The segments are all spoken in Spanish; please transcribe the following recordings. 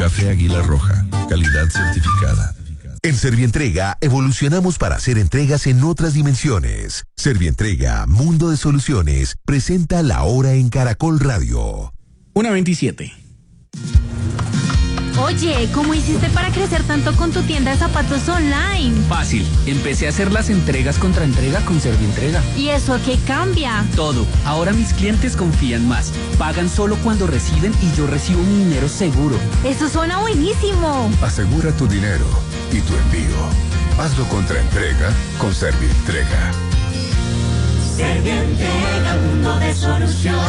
Café Águila Roja, calidad certificada. En Servientrega evolucionamos para hacer entregas en otras dimensiones. Servientrega, Mundo de Soluciones, presenta La Hora en Caracol Radio. 1:27. Oye, ¿cómo hiciste para crecer tanto con tu tienda de zapatos online? Fácil, empecé a hacer las entregas contra entrega con Servientrega. ¿Y eso qué cambia? Todo, ahora mis clientes confían más, pagan solo cuando reciben y yo recibo mi dinero seguro. Eso suena buenísimo. Asegura tu dinero y tu envío. Hazlo contra entrega con Servientrega. Servientrega, Mundo de Soluciones.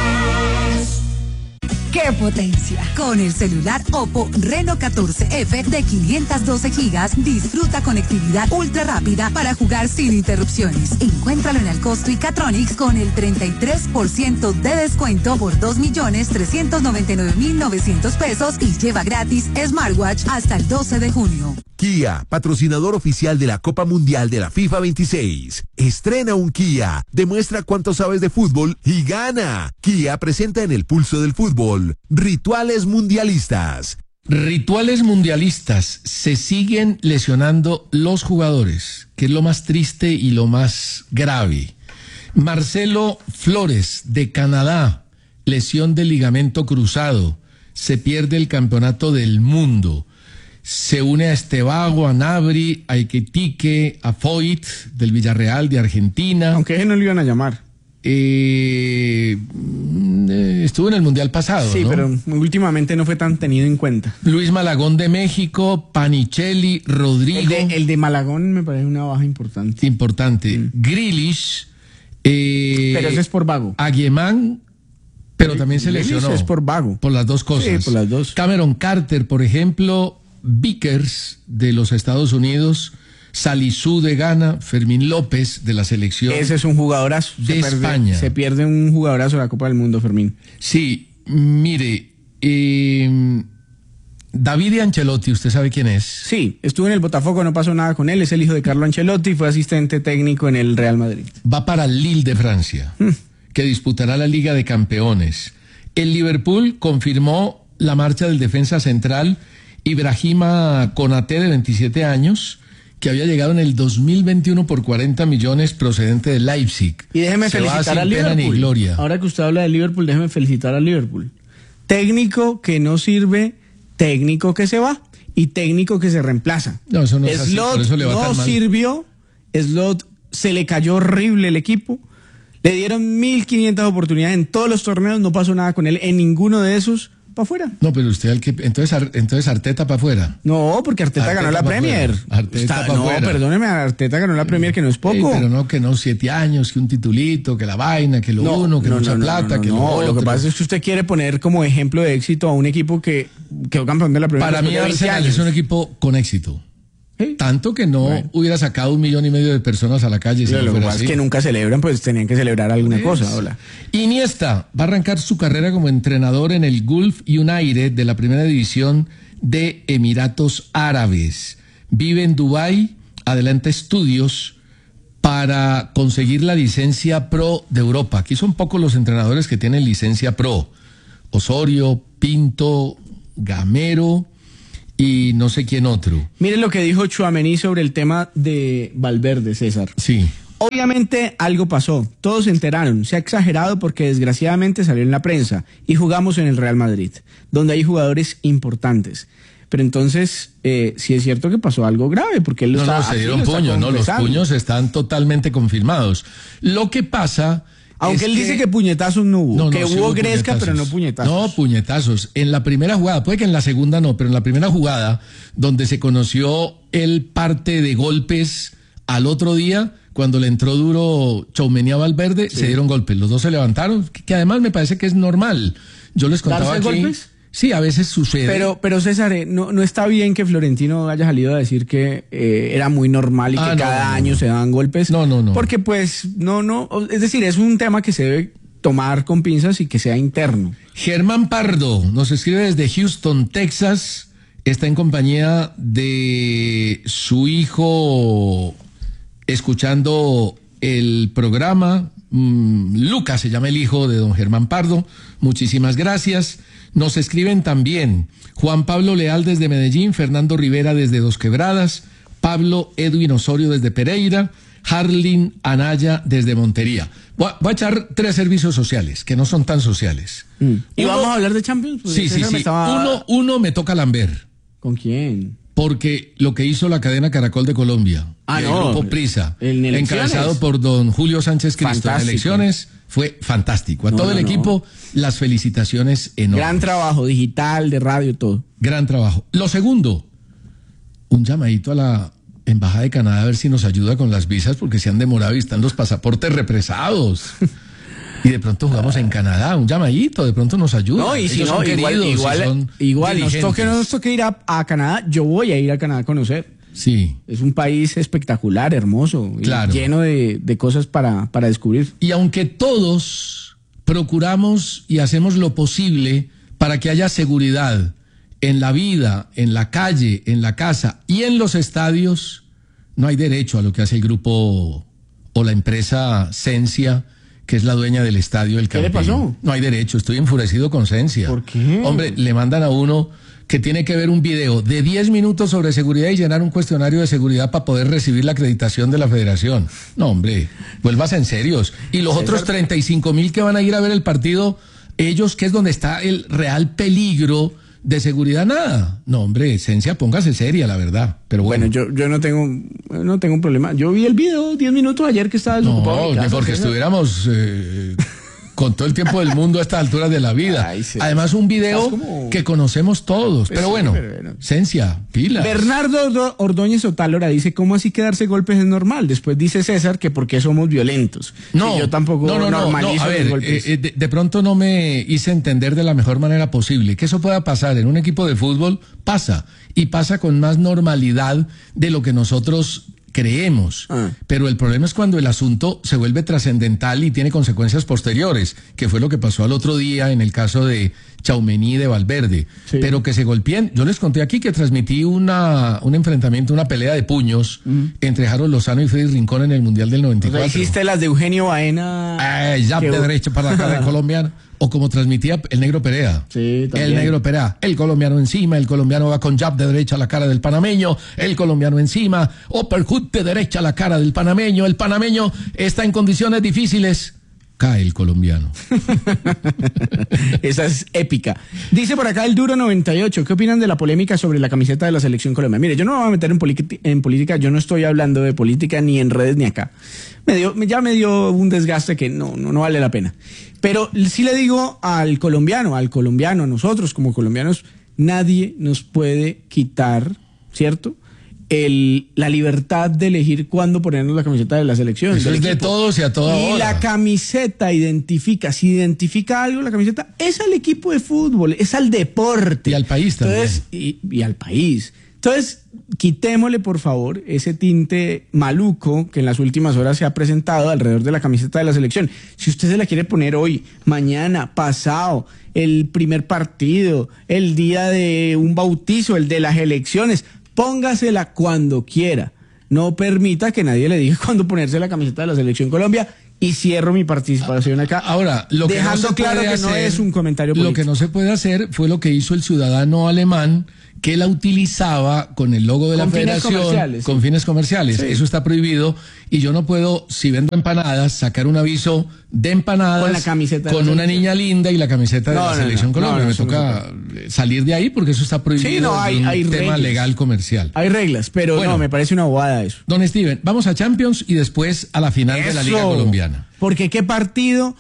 ¡Qué potencia! Con el celular Oppo Reno 14F de 512 gigas, disfruta conectividad ultra rápida para jugar sin interrupciones. Encuéntralo en Alcosto y Catronics con el 33% de descuento por 2.399.900 pesos y lleva gratis smartwatch hasta el 12 de junio. Kia, patrocinador oficial de la Copa Mundial de la FIFA 26. Estrena un Kia, demuestra cuánto sabes de fútbol y gana. Kia presenta en el pulso del fútbol rituales mundialistas. Rituales mundialistas. Se siguen lesionando los jugadores, que es lo más triste y lo más grave. Marcelo Flores, de Canadá, lesión del ligamento cruzado. Se pierde el campeonato del mundo. Se une a Estebago, a Nabri, a Iquitique, a Foyt, del Villarreal de Argentina. Aunque ese no lo iban a llamar. Estuvo en el Mundial pasado, sí, ¿no? pero últimamente no fue tan tenido en cuenta. Luis Malagón de México, Panichelli, Rodrigo. El de Malagón me parece una baja importante. Importante. Grealish. Pero ese es por vago. Aguemán, pero también se lesionó. Eso es por vago. Por las dos cosas. Sí, por las dos. Cameron Carter, por ejemplo, Vickers de los Estados Unidos, Salisu de Ghana, Fermín López de la selección. Ese es un jugadorazo. De España. Se pierde un jugadorazo de la Copa del Mundo, Fermín. Sí, mire, David Ancelotti, ¿usted sabe quién es? Sí, estuvo en el Botafogo, no pasó nada con él, es el hijo de Carlo Ancelotti, fue asistente técnico en el Real Madrid. Va para Lille de Francia, que disputará la Liga de Campeones. El Liverpool confirmó la marcha del defensa central Ibrahima Konaté, de 27 años, que había llegado en el 2021 por 40 millones procedente de Leipzig. Y déjeme felicitar a Liverpool. Ni gloria. Ahora que usted habla de Liverpool, déjeme felicitar a Liverpool. Técnico que no sirve, técnico que se va y técnico que se reemplaza. No, eso no es así, por eso le va tan mal. Sirvió, Slot se le cayó horrible el equipo. Le dieron 1.500 oportunidades en todos los torneos, no pasó nada con él en ninguno de esos. Para afuera. No, pero usted entonces Arteta para afuera. No, porque Arteta ganó la Premier. No, perdóneme, Arteta ganó la Premier, que no es poco. Sí, pero que no 7 años, que un titulito, que la vaina, que mucha plata, que lo otro. Lo que pasa es que usted quiere poner como ejemplo de éxito a un equipo que quedó campeón de la Premier. Para mí Arsenal es un equipo con éxito. ¿Sí? Tanto que no hubiera sacado 1,5 millones de personas a la calle. Si lo que pasa es que nunca celebran, pues tenían que celebrar alguna cosa. Hola. Iniesta va a arrancar su carrera como entrenador en el Gulf United de la primera división de Emiratos Árabes. Vive en Dubái, adelanta estudios para conseguir la licencia Pro de Europa. Aquí son pocos los entrenadores que tienen licencia Pro. Osorio, Pinto, Gamero y no sé quién otro. Mire lo que dijo Tchouaméni sobre el tema de Valverde, César. Sí. Obviamente algo pasó, todos se enteraron, se ha exagerado porque desgraciadamente salió en la prensa y jugamos en el Real Madrid, donde hay jugadores importantes. Pero entonces, sí es cierto que pasó algo grave, porque él se dieron puños, los puños están totalmente confirmados. Lo que pasa... Aunque él dice que puñetazos no hubo, hubo gresca, pero no puñetazos. No, puñetazos. En la primera jugada, puede que en la segunda no, pero en la primera jugada, donde se conoció el parte de golpes al otro día, cuando le entró duro Tchouaméni a Valverde, se dieron golpes. Los dos se levantaron, que además me parece que es normal. Yo les contaba aquí... ¿Golpes? Sí, a veces sucede. Pero César, no está bien que Florentino haya salido a decir que era muy normal y que cada año se daban golpes. No. Porque pues, es decir, es un tema que se debe tomar con pinzas y que sea interno. Germán Pardo nos escribe desde Houston, Texas. Está en compañía de su hijo escuchando el programa. Lucas se llama el hijo de don Germán Pardo. Muchísimas gracias. Nos escriben también Juan Pablo Leal desde Medellín, Fernando Rivera desde Dos Quebradas, Pablo Edwin Osorio desde Pereira, Harlin Anaya desde Montería. Voy a echar 3 servicios sociales, que no son tan sociales. ¿Y vamos a hablar de Champions? Sí. Uno me toca lamber. ¿Con quién? Porque lo que hizo la cadena Caracol de Colombia, el grupo Prisa, encabezado por don Julio Sánchez Cristo en elecciones, fue fantástico. A todo el equipo, las felicitaciones enormes. Gran trabajo, digital, de radio, todo. Gran trabajo. Lo segundo, un llamadito a la Embajada de Canadá a ver si nos ayuda con las visas, porque se han demorado y están los pasaportes represados. Y de pronto jugamos en Canadá, un llamadito, de pronto nos ayuda. No, y si no, igual nos toque ir a Canadá, yo voy a ir a Canadá a conocer. Sí. Es un país espectacular, hermoso, claro, lleno de cosas para descubrir. Y aunque todos procuramos y hacemos lo posible para que haya seguridad en la vida, en la calle, en la casa y en los estadios, no hay derecho a lo que hace el grupo o la empresa Sensia, que es la dueña del estadio del Campín. ¿Qué le pasó? No hay derecho, estoy enfurecido con Sensia. ¿Por qué? Hombre, le mandan a uno que tiene que ver un video de 10 minutos sobre seguridad y llenar un cuestionario de seguridad para poder recibir la acreditación de la federación. No, hombre, vuelvas en serios. Y los otros 35,000 que van a ir a ver el partido, ellos, que es donde está el real peligro de seguridad, nada. No, hombre, Sensia, póngase seria, la verdad. Pero bueno, yo no tengo un problema. Yo vi el video 10 minutos ayer que estaba desocupado. No, porque estuviéramos con todo el tiempo del mundo a estas alturas de la vida. Ay, sí. Además, un video que conocemos todos. Pero bueno, Sensia, pilas. Bernardo Ordóñez Otálora dice, ¿cómo así que darse golpes es normal? Después dice César que porque somos violentos. No, yo tampoco normalizo a ver, los golpes. De pronto no me hice entender de la mejor manera posible. Que eso pueda pasar en un equipo de fútbol, pasa. Y pasa con más normalidad de lo que nosotros creemos, pero el problema es cuando el asunto se vuelve trascendental y tiene consecuencias posteriores, que fue lo que pasó al otro día en el caso de Tchouaméni y de Valverde, pero que se golpeen. Yo les conté aquí que transmití un enfrentamiento, una pelea de puños entre Harold Lozano y Freddy Rincón en el Mundial del 94. O sea, hiciste las de Eugenio Baena. Jab de derecha para la cara del colombiano. O como transmitía el Negro Perea. Sí, también. El Negro Perea. El colombiano encima, el colombiano va con jab de derecha a la cara del panameño, el colombiano encima, uppercut de derecha a la cara del panameño, el panameño está en condiciones difíciles, cae el colombiano. Esa es épica. Dice por acá el Duro 98, ¿qué opinan de la polémica sobre la camiseta de la Selección Colombia? Mire, yo no me voy a meter en política, yo no estoy hablando de política ni en redes ni acá. Ya me dio un desgaste que no vale la pena. Pero sí le digo al colombiano, a nosotros como colombianos, nadie nos puede quitar, ¿cierto?, la libertad de elegir cuándo ponernos la camiseta de la selección. Eso es de todos y a toda hora. Y la camiseta si identifica algo, la camiseta es al equipo de fútbol, es al deporte. Y al país también. Entonces, y al país. Entonces, quitémosle, por favor, ese tinte maluco que en las últimas horas se ha presentado alrededor de la camiseta de la selección. Si usted se la quiere poner hoy, mañana, pasado, el primer partido, el día de un bautizo, el de las elecciones, póngasela cuando quiera. No permita que nadie le diga cuándo ponerse la camiseta de la Selección Colombia. Y cierro mi participación acá. Ahora, lo que no se claro puede que hacer, no es un comentario político. Lo que no se puede hacer fue lo que hizo el ciudadano alemán, que la utilizaba con el logo de la federación con fines comerciales. Sí. Eso está prohibido y yo no puedo, si vendo empanadas, sacar un aviso de empanadas con la camiseta con una niña linda y la camiseta de la Selección Colombia. Me toca salir de ahí porque eso está prohibido. Sí, hay un tema legal comercial. Hay reglas, pero bueno, me parece una bobada eso. Don Steven, vamos a Champions y después a la final de la Liga Colombiana. Porque qué partido,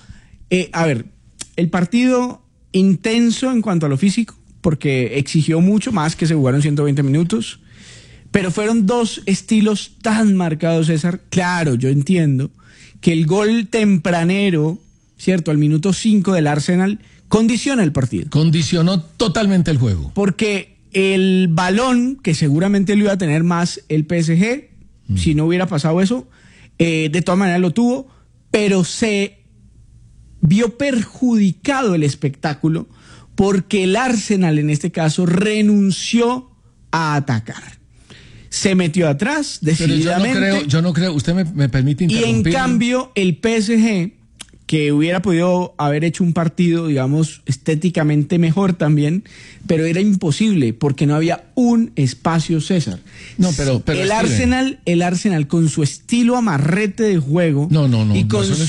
el partido intenso en cuanto a lo físico, porque exigió mucho más, que se jugaron 120 minutos, pero fueron dos estilos tan marcados, César. Claro, yo entiendo que el gol tempranero, ¿cierto?, al minuto 5 del Arsenal, condiciona el partido. Condicionó totalmente el juego. Porque el balón, que seguramente lo iba a tener más el PSG, si no hubiera pasado eso, de todas maneras lo tuvo, pero se vio perjudicado el espectáculo porque el Arsenal, en este caso, renunció a atacar. Se metió atrás decididamente. Pero yo no creo, usted me permite interrumpir. Y en cambio, el PSG, que hubiera podido haber hecho un partido, digamos, estéticamente mejor también, pero era imposible porque no había un espacio, César. No, pero el Arsenal con su estilo amarrete de juego y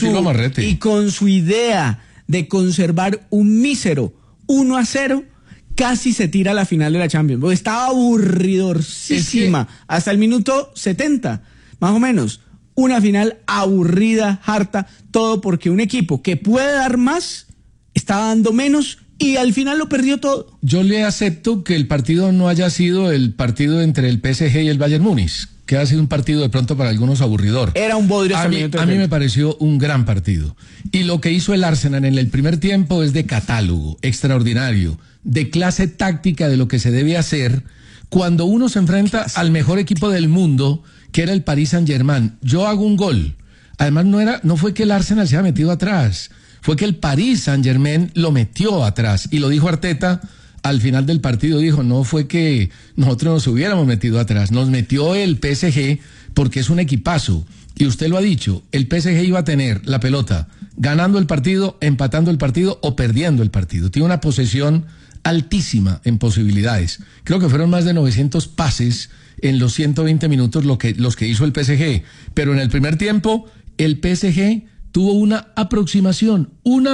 con su idea de conservar un mísero 1-0, casi se tira a la final de la Champions. Porque estaba aburridorcísima hasta el minuto 70, más o menos. Una final aburrida, harta, todo porque un equipo que puede dar más estaba dando menos y al final lo perdió todo. Yo le acepto que el partido no haya sido el partido entre el PSG y el Bayern Múnich, que ha sido un partido de pronto para algunos aburridor. Era un bodrio. A mí me pareció un gran partido. Y lo que hizo el Arsenal en el primer tiempo es de catálogo, extraordinario, de clase táctica de lo que se debe hacer cuando uno se enfrenta al mejor equipo del mundo, que era el Paris Saint-Germain. Yo hago un gol. Además no fue que el Arsenal se haya metido atrás, fue que el Paris Saint-Germain lo metió atrás. Y lo dijo Arteta al final del partido, dijo, no fue que nosotros nos hubiéramos metido atrás, nos metió el PSG porque es un equipazo. Y usted lo ha dicho, el PSG iba a tener la pelota ganando el partido, empatando el partido o perdiendo el partido. Tiene una posesión altísima en posibilidades. Creo que fueron más de 900 pases en los 120 minutos los que hizo el PSG. Pero en el primer tiempo, el PSG tuvo una aproximación,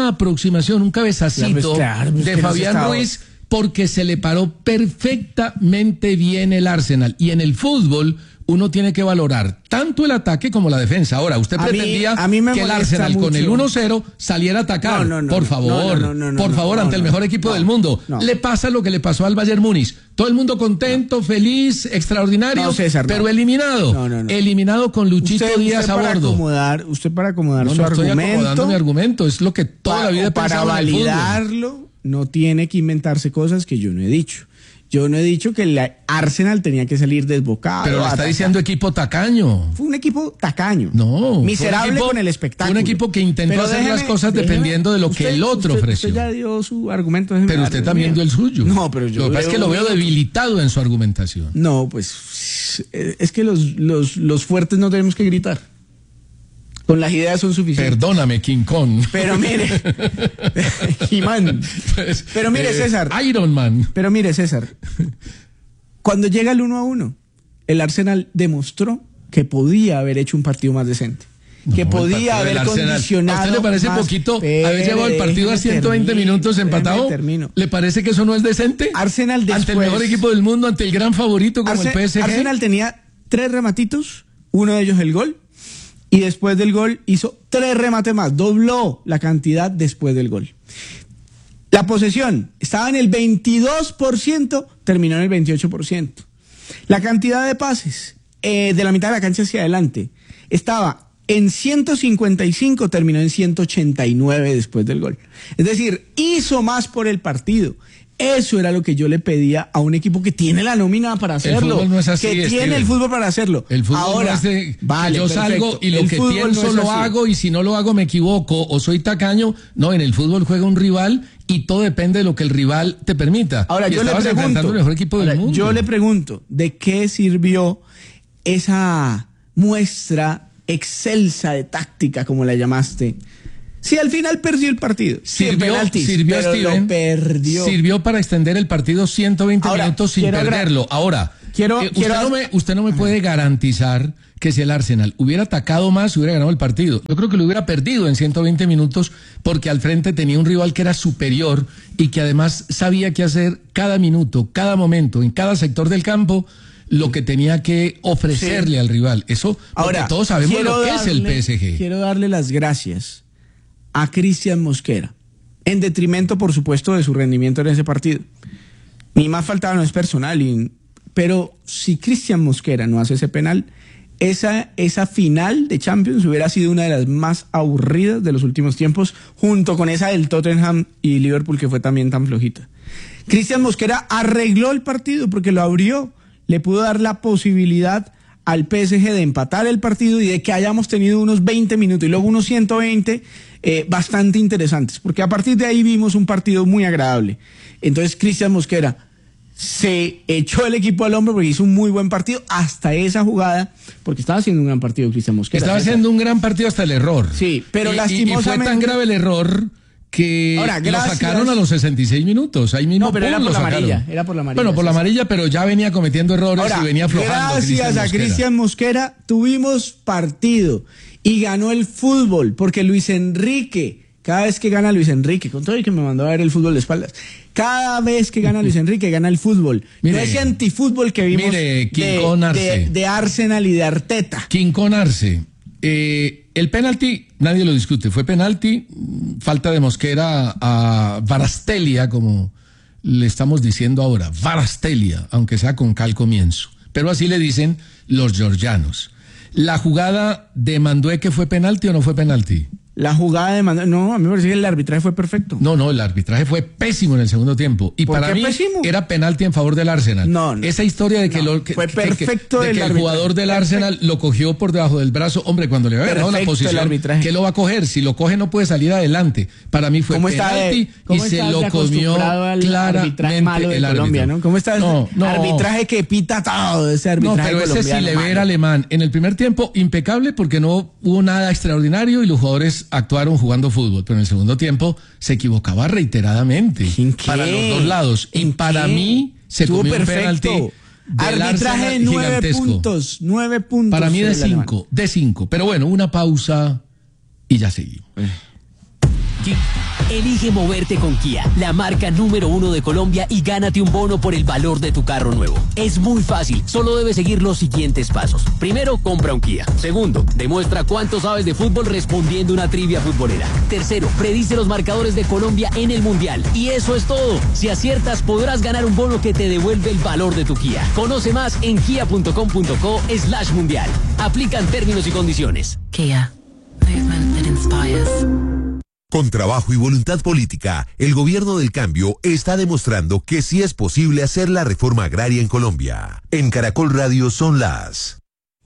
un cabezacito de Fabián Ruiz, porque se le paró perfectamente bien el Arsenal. Y en el fútbol uno tiene que valorar tanto el ataque como la defensa. Ahora, usted pretendía que el Arsenal mucho. Con el 1-0 saliera a atacar. Por favor, ante el mejor equipo del mundo. Le pasa lo que le pasó al Bayern Múnich. Todo el mundo contento, feliz, extraordinario, César, pero eliminado. Eliminado con Luchito Díaz a bordo. Usted para acomodar su estoy argumento. acomodando mi argumento. Es lo que toda la vida he pensado. Para validarlo, no tiene que inventarse cosas que yo no he dicho. Yo no he dicho que el Arsenal tenía que salir desbocado. Pero le está diciendo equipo tacaño. Fue un equipo tacaño. No. Miserable con el espectáculo. Fue un equipo que intentó hacer las cosas dependiendo de lo que el otro ofreció. Usted ya dio su argumento. Pero usted también dio el suyo. No, pero yo. Lo que pasa es que lo veo debilitado en su argumentación. No, pues es que los fuertes no tenemos que gritar. Con las ideas son suficientes. Perdóname, King Kong. Pero mire, He-Man. Pero mire, César. Iron Man. Pero mire, César. Cuando llega el 1-1, el Arsenal demostró que podía haber hecho un partido más decente. Que podía haber condicionado. ¿A usted le parece más, poquito haber llevado el partido a 120 minutos empatado? ¿Le parece que eso no es decente? Arsenal después, ante el mejor equipo del mundo, ante el gran favorito como el PSG. Arsenal tenía 3 rematitos, uno de ellos el gol. Y después del gol hizo 3 remates más, dobló la cantidad después del gol. La posesión estaba en el 22%, terminó en el 28%. La cantidad de pases de la mitad de la cancha hacia adelante estaba en 155, terminó en 189 después del gol. Es decir, hizo más por el partido. Eso era lo que yo le pedía a un equipo que tiene la nómina para hacerlo. El fútbol no es así, que tiene el fútbol para hacerlo. El fútbol ahora, no es de vale, yo salgo y lo que pienso lo hago, y si no lo hago me equivoco o soy tacaño. No, en el fútbol juega un rival y todo depende de lo que el rival te permita. Ahora, yo le pregunto, ¿de qué sirvió esa muestra excelsa de táctica, como la llamaste? Si al final perdió el partido. Sirvió Steven, lo perdió. Sirvió para extender el partido 120 minutos sin perderlo. Ahora, usted no me puede garantizar que si el Arsenal hubiera atacado más, hubiera ganado el partido. Yo creo que lo hubiera perdido en 120 minutos porque al frente tenía un rival que era superior y que además sabía qué hacer cada minuto, cada momento, en cada sector del campo, lo que tenía que ofrecerle al rival. Eso, porque todos sabemos lo que es el PSG. Quiero darle las gracias a Cristian Mosquera, en detrimento, por supuesto, de su rendimiento en ese partido. Ni más faltaba, no es personal, pero si Cristian Mosquera no hace ese penal, esa final de Champions hubiera sido una de las más aburridas de los últimos tiempos, junto con esa del Tottenham y Liverpool, que fue también tan flojita. Cristian Mosquera arregló el partido porque lo abrió, le pudo dar la posibilidad al PSG de empatar el partido y de que hayamos tenido unos 20 minutos y luego unos 120 bastante interesantes, porque a partir de ahí vimos un partido muy agradable. Entonces, Cristian Mosquera, se echó el equipo al hombro porque hizo un muy buen partido hasta esa jugada, porque estaba haciendo un gran partido Cristian Mosquera. Estaba haciendo un gran partido hasta el error. Sí, pero lastimosamente... Y fue tan grave el error que lo sacaron a los 66 minutos. Ahí mismo, no, pero era por la amarilla. Era por la amarilla. Bueno, por la amarilla, pero ya venía cometiendo errores y venía aflojando. Gracias a Cristian Mosquera tuvimos partido y ganó el fútbol, porque Luis Enrique... Cada vez que gana Luis Enrique, con todo y que me mandó a ver el fútbol de espaldas, cada vez que gana Luis Enrique, gana el fútbol. Mire, no ese antifútbol que vimos de Arsenal y de Arteta. Quincón Arce. El penalti, nadie lo discute. Fue penalti, falta de Mosquera a Varastelia, como le estamos diciendo ahora. Varastelia, aunque sea con K al comienzo. Pero así le dicen los georgianos. ¿La jugada de Mandueque fue penalti o no fue penalti? La jugada de Mandueque, no, a mí me parece que el arbitraje fue perfecto. No, el arbitraje fue pésimo en el segundo tiempo. Y para mí era penalti en favor del Arsenal. No. Esa historia de que, fue perfecto de que el jugador del Arsenal lo cogió por debajo del brazo. Hombre, cuando le había ganado la posición, ¿qué lo va a coger? Si lo coge no puede salir adelante. Para mí fue penalti y se lo comió claramente el árbitro. ¿No? ¿Cómo está arbitraje que pita todo ese arbitraje? No, pero ese sí le ve alemán. En el primer tiempo, impecable porque no hubo nada extraordinario y los jugadores actuaron jugando fútbol, pero en el segundo tiempo se equivocaba reiteradamente para los dos lados y para mí se comió un penalti del arbitraje 9 puntos para mí de 5, pero bueno, una pausa y ya seguimos. Elige moverte con Kia, la marca número 1 de Colombia, y gánate un bono por el valor de tu carro nuevo. Es muy fácil, solo debes seguir los siguientes pasos. Primero, compra un Kia. Segundo, demuestra cuánto sabes de fútbol respondiendo una trivia futbolera. Tercero, predice los marcadores de Colombia en el Mundial. Y eso es todo. Si aciertas, podrás ganar un bono que te devuelve el valor de tu Kia. Conoce más en kia.com.co/mundial. Aplican términos y condiciones. Kia. Movement that inspires. Con trabajo y voluntad política, el gobierno del cambio está demostrando que sí es posible hacer la reforma agraria en Colombia. En Caracol Radio son las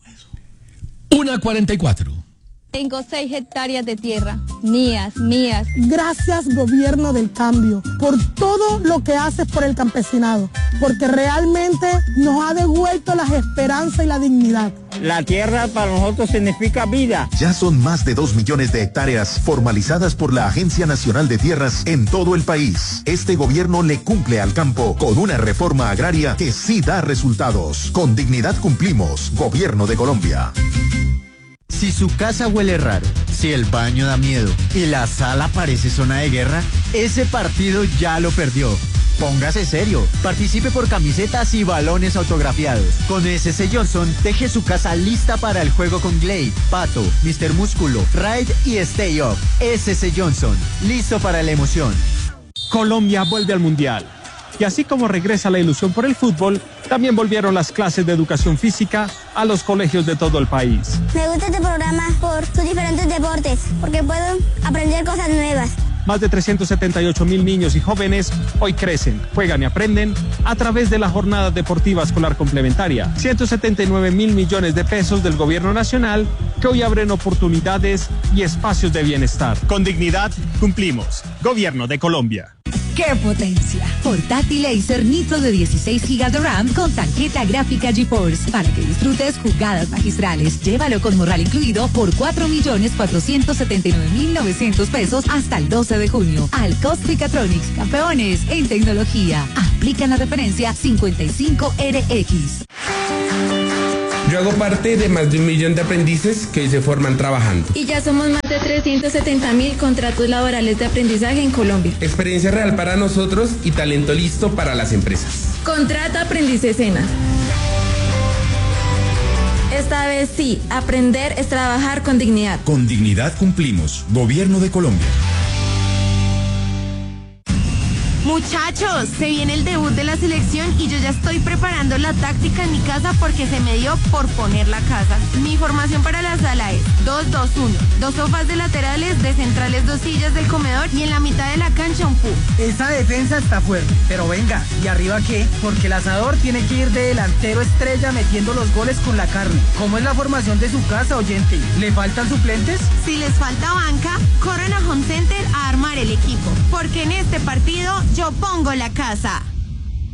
1:44. Tengo 6 hectáreas de tierra, mías. Gracias, gobierno del cambio, por todo lo que haces por el campesinado, porque realmente nos ha devuelto la esperanza y la dignidad. La tierra para nosotros significa vida. Ya son más de 2 millones de hectáreas formalizadas por la Agencia Nacional de Tierras en todo el país. Este gobierno le cumple al campo con una reforma agraria que sí da resultados. Con dignidad cumplimos, Gobierno de Colombia. Si su casa huele raro, si el baño da miedo y la sala parece zona de guerra, ese partido ya lo perdió. Póngase serio, participe por camisetas y balones autografiados. Con SS Johnson, deje su casa lista para el juego con Glade, Pato, Mr. Músculo, Ride y Stay Up. SS Johnson, listo para la emoción. Colombia vuelve al Mundial. Y así como regresa la ilusión por el fútbol, también volvieron las clases de educación física a los colegios de todo el país. Me gusta este programa por sus diferentes deportes, porque puedo aprender cosas nuevas. Más de 378,000 niños y jóvenes hoy crecen, juegan y aprenden a través de la jornada deportiva escolar complementaria. 179,000 millones de pesos del gobierno nacional que hoy abren oportunidades y espacios de bienestar. Con dignidad cumplimos. Gobierno de Colombia. ¡Qué potencia! Portátil Acer Nitro de 16 GB de RAM con tarjeta gráfica GeForce para que disfrutes jugadas magistrales. Llévalo con morral incluido por 4,479,900 pesos hasta el 12 de junio. Al Mechatronics, campeones en tecnología. Aplican la referencia 55RX. Yo hago parte de más de 1 millón de aprendices que hoy se forman trabajando. Y ya somos más de 370,000 contratos laborales de aprendizaje en Colombia. Experiencia real para nosotros y talento listo para las empresas. Contrata Aprendices Sena. Esta vez sí, aprender es trabajar con dignidad. Con dignidad cumplimos. Gobierno de Colombia. Muchachos, se viene el debut de la selección y yo ya estoy preparando la táctica en mi casa porque se me dio por poner la casa. Mi formación para la sala es 2-2-1, 2 sofás de laterales, de centrales 2 sillas del comedor y en la mitad de la cancha un pub. Esa defensa está fuerte, pero venga, ¿y arriba qué? Porque el asador tiene que ir de delantero estrella metiendo los goles con la carne. ¿Cómo es la formación de su casa, oyente? ¿Le faltan suplentes? Si les falta banca, corran a Home Center a armar el equipo, porque en este partido yo pongo la casa.